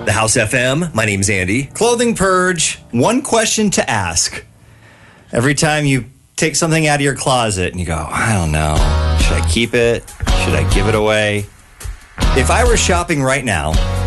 The House FM. My name's Andy. Clothing Purge. One question to ask. Every time you take something out of your closet and you go, I don't know. Should I keep it? Should I give it away? If I were shopping right now